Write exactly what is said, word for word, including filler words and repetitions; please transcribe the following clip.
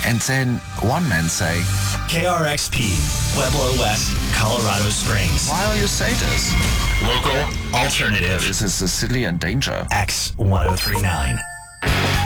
And then one man say, K R X P, Pueblo West, Colorado Springs. why are you say this? Local, alternative, This is a city in danger. X ten thirty-nine.